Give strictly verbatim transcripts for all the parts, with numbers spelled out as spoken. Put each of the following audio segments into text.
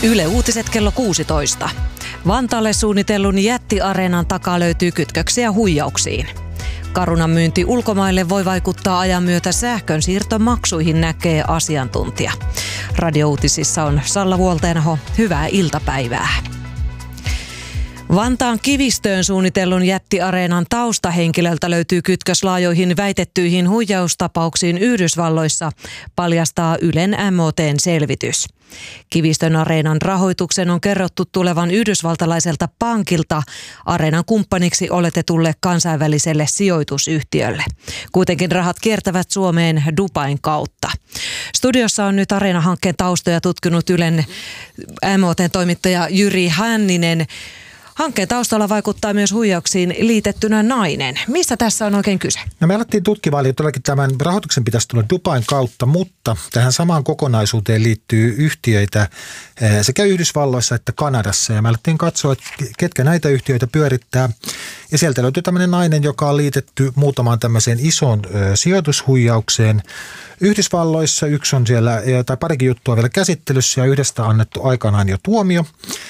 Yle Uutiset kello kuusitoista. Vantaalle suunnitellun jättiareenan takaa löytyy kytköksiä huijauksiin. Carunan myynti ulkomaille voi vaikuttaa ajan myötä sähkönsiirtomaksuihin, näkee asiantuntija. Radiouutisissa on Salla Vuolteenaho. Hyvää iltapäivää. Vantaan Kivistöön suunnitellun jättiareenan taustahenkilöltä löytyy kytkös laajoihin väitettyihin huijaustapauksiin Yhdysvalloissa, paljastaa Ylen M O T:n selvitys. Kivistön areenan rahoituksen on kerrottu tulevan yhdysvaltalaiselta pankilta areenan kumppaniksi oletetulle kansainväliselle sijoitusyhtiölle. Kuitenkin rahat kiertävät Suomeen Dubain kautta. Studiossa on nyt Areena-hankkeen taustoja tutkinut Ylen M O T:n toimittaja Jyri Hänninen. Hankkeen taustalla vaikuttaa myös huijauksiin liitettynä nainen. Mistä tässä on oikein kyse? No me alettiin tutkimaan, että todellakin tämän rahoituksen pitäisi tulla Dubain kautta, mutta tähän samaan kokonaisuuteen liittyy yhtiöitä sekä Yhdysvalloissa että Kanadassa. Ja me alettiin katsoa, että ketkä näitä yhtiöitä pyörittää. Ja sieltä löytyy tämmöinen nainen, joka on liitetty muutamaan tämmöiseen isoon sijoitushuijaukseen. Yhdysvalloissa yksi on siellä, tai parikin juttua vielä käsittelyssä ja yhdestä annettu aikanaan jo tuomio.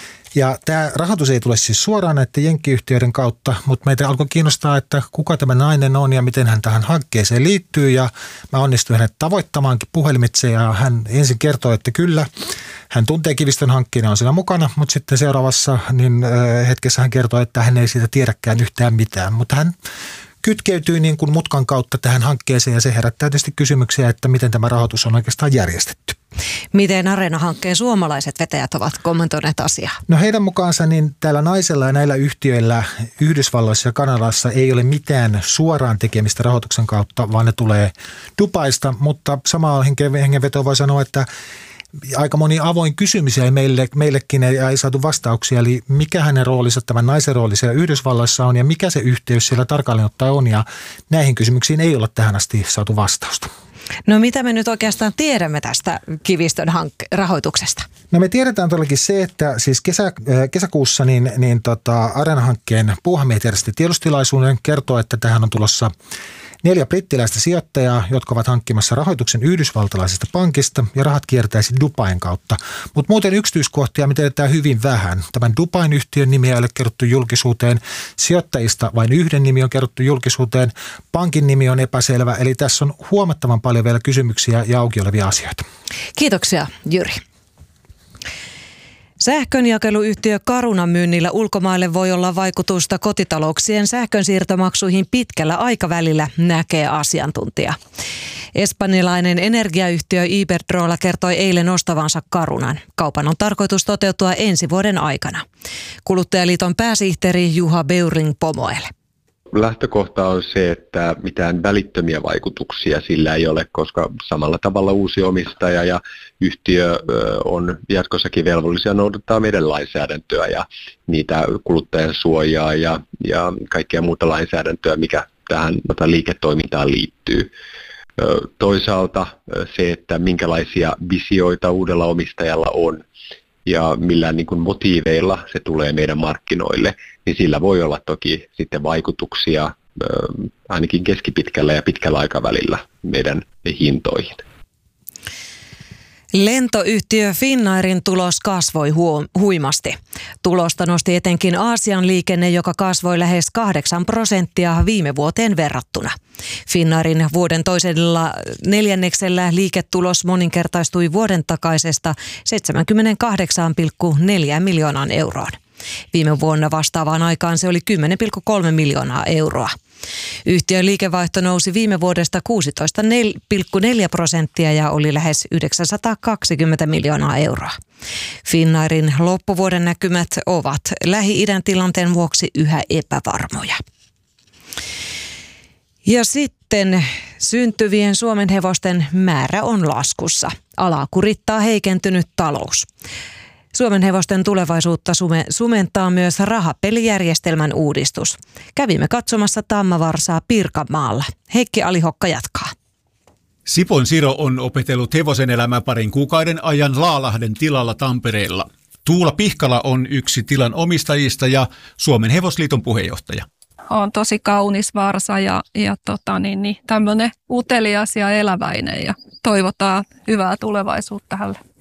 Ja tämä rahoitus ei tule siis suoraan näiden jenkkiyhtiöiden kautta, mutta meitä alkoi kiinnostaa, että kuka tämä nainen on ja miten hän tähän hankkeeseen liittyy. Ja mä onnistuin hänet tavoittamaankin puhelimitse ja hän ensin kertoi, että kyllä, hän tuntee Kivistön hankkeen ja on siinä mukana, mutta sitten seuraavassa niin hetkessä hän kertoi, että hän ei siitä tiedäkään yhtään mitään, mutta hän kytkeytyy niin kuin mutkan kautta tähän hankkeeseen ja se herättää tietysti kysymyksiä, että miten tämä rahoitus on oikeastaan järjestetty. Miten Areena-hankkeen suomalaiset vetäjät ovat kommentoineet asiaa? No heidän mukaansa niin täällä naisella ja näillä yhtiöillä Yhdysvalloissa ja Kanadassa ei ole mitään suoraan tekemistä rahoituksen kautta, vaan ne tulee Dubaista, mutta samaa hengenvetoa voi sanoa, että aika moni avoin kysymys ja meille, meillekin ei, ei saatu vastauksia, eli mikä hänen roolinsa, tämän naisen rooli siellä Yhdysvalloissa on ja mikä se yhteys siellä tarkalleen ottaen on, ja näihin kysymyksiin ei olla tähän asti saatu vastausta. No mitä me nyt oikeastaan tiedämme tästä Kivistön hank- rahoituksesta? No me tiedetään todellakin se, että siis kesä, kesäkuussa niin, niin tota, Areena-hankkeen puuhamiehet järjesti tiedostilaisuuden, kertoo, että tähän on tulossa neljä brittiläistä sijoittajaa, jotka ovat hankkimassa rahoituksen yhdysvaltalaisesta pankista ja rahat kiertäisi Dubain kautta. Mutta muuten yksityiskohtia me tiedetään hyvin vähän. Tämän Dubain yhtiön nimi ei ole kerrottu julkisuuteen. Sijoittajista vain yhden nimi on kerrottu julkisuuteen. Pankin nimi on epäselvä. Eli tässä on huomattavan paljon vielä kysymyksiä ja auki olevia asioita. Kiitoksia, Jyri. Sähkönjakeluyhtiö Carunan myynnillä ulkomaille voi olla vaikutusta kotitalouksien sähkönsiirtomaksuihin pitkällä aikavälillä, näkee asiantuntija. Espanjalainen energiayhtiö Iberdrola kertoi eilen ostavansa Carunan. Kaupan on tarkoitus toteutua ensi vuoden aikana. Kuluttajaliiton pääsihteeri Juha Beuring-Pomoelle. Lähtökohta on se, että mitään välittömiä vaikutuksia sillä ei ole, koska samalla tavalla uusi omistaja ja yhtiö on jatkossakin velvollisia noudattaa meidän lainsäädäntöä ja niitä kuluttajan suojaa ja, ja kaikkea muuta lainsäädäntöä, mikä tähän liiketoimintaan liittyy. Toisaalta se, että minkälaisia visioita uudella omistajalla on ja millä niin kuin motiiveilla se tulee meidän markkinoille, niin sillä voi olla toki sitten vaikutuksia ainakin keskipitkällä ja pitkällä aikavälillä meidän hintoihin. Lentoyhtiö Finnairin tulos kasvoi hu- huimasti. Tulosta nosti etenkin Aasian liikenne, joka kasvoi lähes kahdeksan prosenttia viime vuoteen verrattuna. Finnairin vuoden toisella neljänneksellä liiketulos moninkertaistui vuoden takaisesta seitsemänkymmentäkahdeksan pilkku neljä miljoonaan euroon. Viime vuonna vastaavaan aikaan se oli kymmenen pilkku kolme miljoonaa euroa. Yhtiön liikevaihto nousi viime vuodesta kuusitoista pilkku neljä prosenttia ja oli lähes yhdeksänsataakaksikymmentä miljoonaa euroa. Finnairin loppuvuoden näkymät ovat Lähi-idän tilanteen vuoksi yhä epävarmoja. Ja sitten syntyvien suomenhevosten määrä on laskussa. Alaa kurittaa heikentynyt talous. Suomenhevosten tulevaisuutta sumentaa myös rahapelijärjestelmän uudistus. Kävimme katsomassa Tammavarsaa Pirkanmaalla. Heikki Alihokka jatkaa. Sipon Siro on opetellut hevosen elämää parin kuukauden ajan Laalahden tilalla Tampereella. Tuula Pihkala on yksi tilan omistajista ja Suomen hevosliiton puheenjohtaja. On tosi kaunis varsa ja, ja tota, niin, niin, tämmöinen utelias ja eläväinen ja toivotaan hyvää tulevaisuutta hänelle.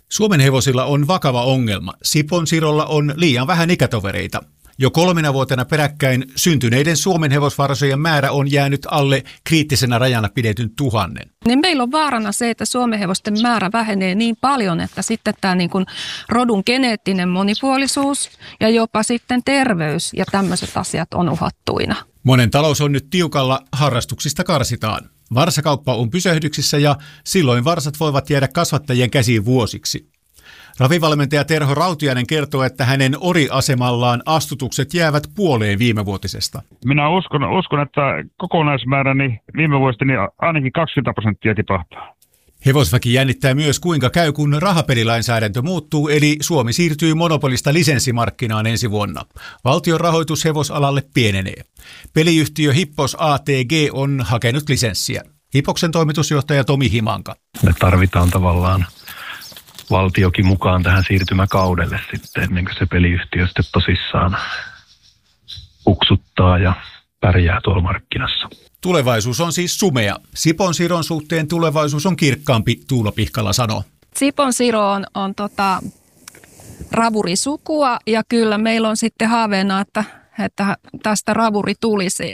Suomen hevosilla on vakava ongelma. Sipon Sirolla on liian vähän ikätovereita. Jo kolmena vuotena peräkkäin syntyneiden Suomen hevosvarsojen määrä on jäänyt alle kriittisenä rajana pidetyn tuhannen. Niin meillä on vaarana se, että Suomen hevosten määrä vähenee niin paljon, että sitten tämä niin kuin rodun geneettinen monipuolisuus ja jopa sitten terveys ja tämmöiset asiat on uhattuina. Monen talous on nyt tiukalla, harrastuksista karsitaan. Varsakauppa on pysähdyksissä ja silloin varsat voivat jäädä kasvattajien käsiin vuosiksi. Ravivalmentaja Terho Rautiainen kertoo, että hänen oriasemallaan astutukset jäävät puoleen viimevuotisesta. Minä uskon, uskon että kokonaismääräni viime vuosina niin ainakin kaksikymmentä prosenttia tipahtaa. Hevosväki jännittää myös, kuinka käy, kun rahapelilainsäädäntö muuttuu, eli Suomi siirtyy monopolista lisenssimarkkinaan ensi vuonna. Valtion rahoitus hevosalalle pienenee. Peliyhtiö Hippos A T G on hakenut lisenssiä. Hippoksen toimitusjohtaja Tomi Himanka. Me tarvitaan tavallaan valtiokin mukaan tähän siirtymäkaudelle sitten, ennen kuin se peliyhtiö sitten tosissaan uksuttaa ja pärjää tuolla markkinassa. Tulevaisuus on siis sumea. Sipon Siron suhteen tulevaisuus on kirkkaampi, Tuula Pihkala sanoo. Sipon Siro on, on tota, ravurisukua ja kyllä meillä on sitten haaveena, että, että tästä ravuri tulisi.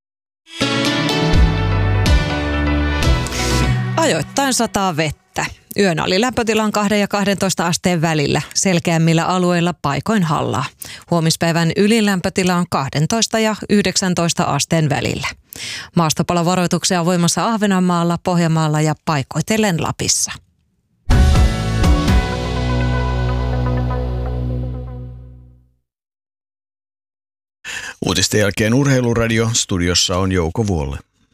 Ajoittain sataa vettä. Yön oli lämpötilan kahden ja kahdentoista asteen välillä, selkeämmillä alueilla paikoin hallaa. Huomispäivän ylilämpötila on kaksitoista ja yhdeksäntoista asteen välillä. Maastopalovaroituksia on voimassa Ahvenanmaalla, Pohjanmaalla ja paikoitellen Lapissa. Uutisten jälkeen Urheiluradio, studiossa on Jouko Vuolle.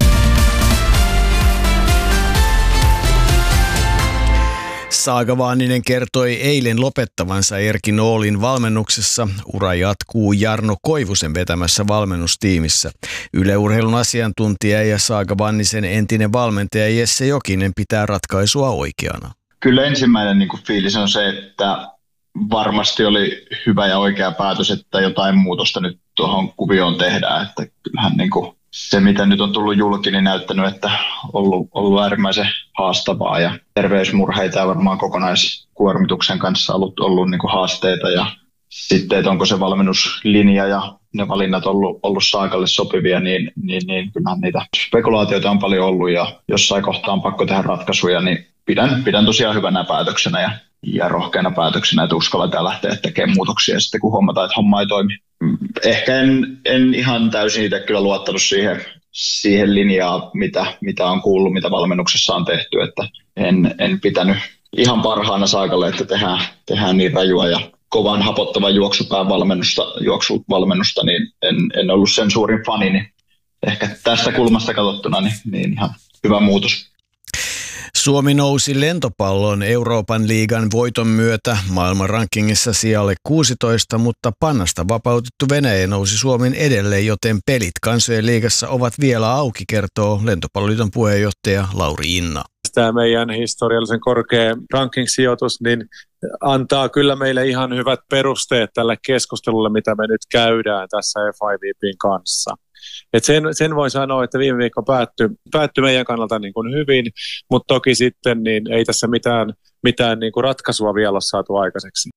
Saga Vaaninen kertoi eilen lopettavansa Erkki Noolin valmennuksessa. Ura jatkuu Jarno Koivusen vetämässä valmennustiimissä. Yle Urheilun asiantuntija ja Saga Vaanisen entinen valmentaja Jesse Jokinen pitää ratkaisua oikeana. Kyllä ensimmäinen niin kuin fiilis on se, että varmasti oli hyvä ja oikea päätös, että jotain muutosta nyt tuohon kuvioon tehdään. Että kyllähän niin kuin se, mitä nyt on tullut julki, niin näyttänyt, että on ollut, ollut äärimmäisen haastavaa ja terveysmurheita ja varmaan kokonaiskuormituksen kanssa ollut, ollut niin kuin haasteita. Ja sitten, että onko se valmennuslinja ja ne valinnat ollut, ollut Saagalle sopivia, niin, niin, niin kyllähän niitä spekulaatioita on paljon ollut ja jossain kohtaa on pakko tehdä ratkaisuja, niin pidän, pidän tosiaan hyvänä päätöksenä ja, ja rohkeana päätöksenä, että uskalletaan lähteä tekemään muutoksia sitten, kun huomataan, että homma ei toimi. Ehkä en, en ihan täysin itse kyllä luottanut siihen, siihen linjaan, mitä, mitä on kuullut, mitä valmennuksessa on tehty, että en, en pitänyt ihan parhaana Saagalle, että tehdään, tehdään niin rajua ja kovan hapottavan juoksupään valmennusta, juoksuvalmennusta, niin en, en ollut sen suurin fani, niin ehkä tästä kulmasta katsottuna niin, niin ihan hyvä muutos. Suomi nousi lentopallon Euroopan liigan voiton myötä maailman rankingissa sijalle kuusitoista, mutta pannasta vapautettu Venäjä nousi Suomen edelleen, joten pelit kansojen liigassa ovat vielä auki, kertoo Lentopalloliiton puheenjohtaja Lauri Inna. Tämä meidän historiallisen korkea ranking-sijoitus niin antaa kyllä meille ihan hyvät perusteet tälle keskustelulle, mitä me nyt käydään tässä F I V P:n kanssa. Et sen, sen voin sanoa, että viime viikko päättyi, päättyi meidän kannalta niin kuin hyvin, mutta toki sitten niin ei tässä mitään, mitään niin kuin ratkaisua vielä ole saatu aikaiseksi.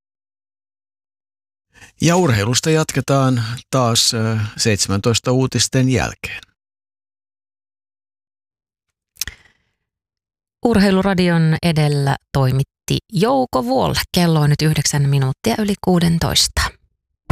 Ja urheilusta jatketaan taas seitsemäntoista uutisten jälkeen. Urheiluradion edellä toimitti Jouko Vuolle. Kello on nyt yhdeksän minuuttia yli kuusitoista.